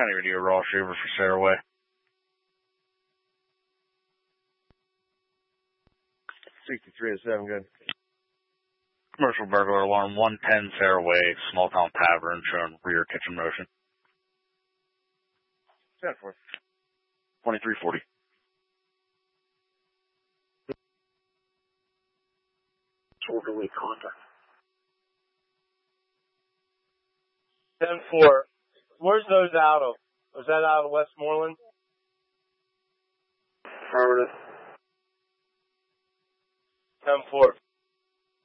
County Radio Raw Shaver for Sarah Way. 6307, good. Commercial burglar alarm 110 Sarah Way, small town tavern showing rear kitchen motion. 10-4. 2340. Orderly contact. 10-4. Where's those out of? Was that out of Westmoreland? Affirmative. 10-4.